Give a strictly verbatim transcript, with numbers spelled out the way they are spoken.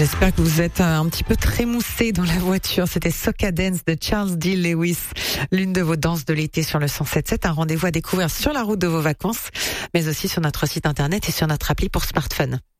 J'espère que vous êtes un petit peu trémoussé dans la voiture. C'était Soca Dance de Charles D. Lewis, l'une de vos danses de l'été sur le cent sept sept. Un rendez-vous à découvrir sur la route de vos vacances, mais aussi sur notre site internet et sur notre appli pour smartphone.